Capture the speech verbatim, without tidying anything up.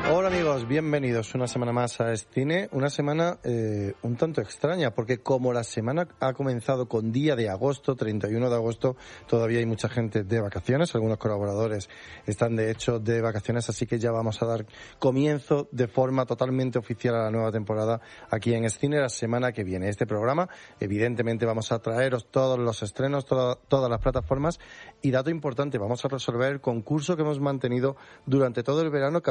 Hola amigos, bienvenidos una semana más a Escine, una semana eh, un tanto extraña, porque como la semana ha comenzado con día de agosto, treinta y uno de agosto, todavía hay mucha gente de vacaciones, algunos colaboradores están de hecho de vacaciones, así que ya vamos a dar comienzo de forma totalmente oficial a la nueva temporada aquí en Escine la semana que viene. Este programa, evidentemente vamos a traeros todos los estrenos, toda, todas las plataformas, y dato importante, vamos a resolver el concurso que hemos mantenido durante todo el verano,